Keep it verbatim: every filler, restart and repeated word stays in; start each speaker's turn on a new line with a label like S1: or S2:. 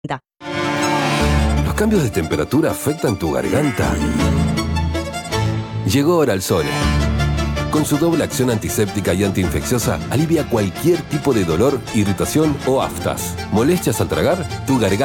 S1: ¿Los cambios de temperatura afectan tu garganta? Llegó Oralzone. Con su doble acción antiséptica y antiinfecciosa, alivia cualquier tipo de dolor, irritación o aftas. ¿Molestias al tragar? Tu garganta